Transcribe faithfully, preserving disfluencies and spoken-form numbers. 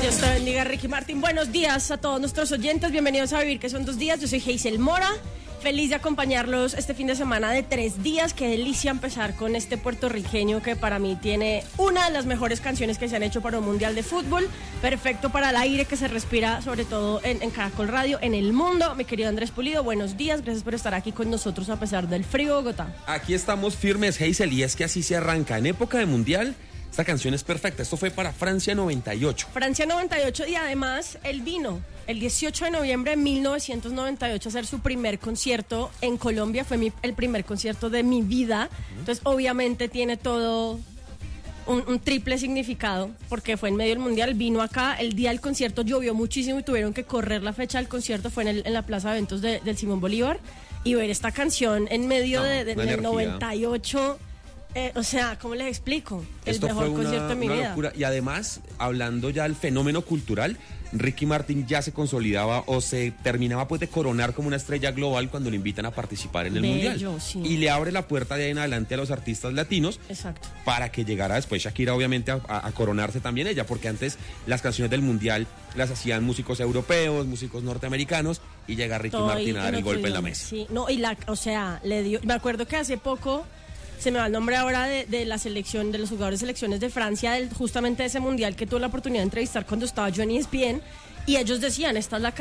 Dios te bendiga, Ricky Martin. Buenos días a todos nuestros oyentes. Bienvenidos a Vivir, que son dos días. Yo soy Hazel Mora. Feliz de acompañarlos este fin de semana de tres días. Qué delicia empezar con este puertorriqueño que para mí tiene una de las mejores canciones que se han hecho para un mundial de fútbol. Perfecto para el aire que se respira, sobre todo en, en Caracol Radio, en el mundo. Mi querido Andrés Pulido, buenos días. Gracias por estar aquí con nosotros a pesar del frío de Bogotá. Aquí estamos firmes, Hazel, y es que así se arranca. En época de mundial, esta canción es perfecta. Esto fue para Francia noventa y ocho. Francia noventa y ocho, y además él vino el dieciocho de noviembre de mil novecientos noventa y ocho a hacer su primer concierto en Colombia. Fue mi, el primer concierto de mi vida. Entonces, obviamente, tiene todo un, un triple significado, porque fue en medio del mundial. Vino acá, el día del concierto llovió muchísimo y tuvieron que correr la fecha del concierto. Fue en, el, en la plaza de eventos de, del Simón Bolívar. Y ver esta canción en medio no, de, de, del noventa y ocho... Eh, o sea, ¿cómo les explico? El Esto mejor fue una, concierto de mi una vida. Locura. Y además, hablando ya del fenómeno cultural, Ricky Martin ya se consolidaba o se terminaba pues de coronar como una estrella global cuando lo invitan a participar en el Bello, mundial. Sí. Y le abre la puerta de ahí en adelante a los artistas latinos. Exacto. Para que llegara después Shakira, obviamente, a, a, a coronarse también ella, porque antes las canciones del mundial las hacían músicos europeos, músicos norteamericanos, y llega Ricky Todo Martin a dar el golpe idioma, en la mesa. Sí, no, y la, o sea, le dio, me acuerdo que hace poco se me va el nombre ahora de, de la selección, de los jugadores de selecciones de Francia, del, justamente de ese mundial que tuve la oportunidad de entrevistar cuando estaba yo en E S P N, y ellos decían, esta es la